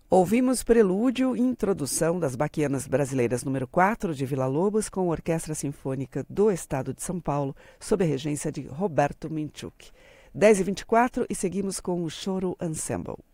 Ouvimos Prelúdio e Introdução das Baquianas Brasileiras número 4 de Villa-Lobos com a Orquestra Sinfônica do Estado de São Paulo, sob a regência de Roberto Minchuk. 10h24 e seguimos com o Choro Ensemble.